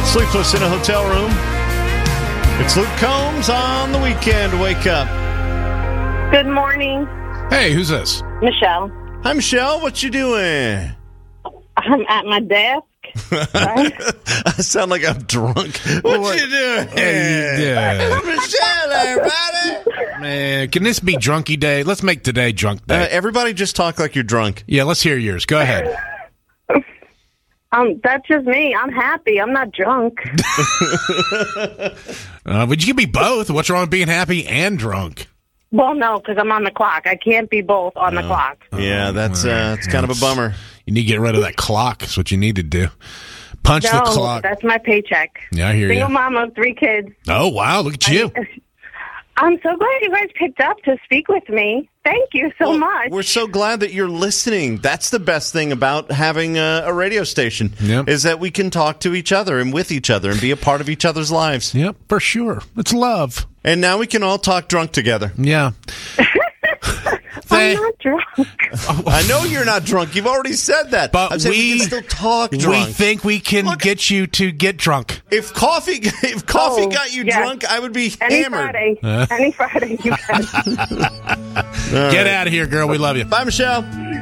Sleepless in a hotel room. It's Luke Combs on the weekend. Wake up. Good morning, Hey, who's this? Michelle. Hi, Michelle. What you doing? I'm at my desk. I sound like I'm drunk. What you doing? Yeah. Michelle, everybody. Man, can this be drunky day? Let's make today drunk day. Everybody just talk like you're drunk. Yeah, let's hear yours. Go ahead. That's just me. I'm happy. I'm not drunk. But you can be both. What's wrong with being happy and drunk? Well, no, because I'm on the clock. I can't be both on the clock. Yeah, that's it's kind of a bummer. You need to get rid of that clock. That's what you need to do. Punch the No, clock. that's my paycheck. Yeah, I hear Single you. mom of 3 kids. Oh, wow. Look at you. I'm so glad you guys picked up to speak with me. Thank you so much. We're so glad that you're listening. That's the best thing about having a radio station, Yep. is that we can talk to each other and with each other and be a part of each other's lives. Yep, for sure. It's love. And now we can all talk drunk together. Yeah. I'm not drunk. I know you're not drunk. You've already said that. But I'm saying we can still talk drunk. We think we can get you to get drunk. If coffee got you yes. drunk, I would be Any hammered. Friday. Any Friday, you guys. Get out of here, girl. We love you. Bye, Michelle.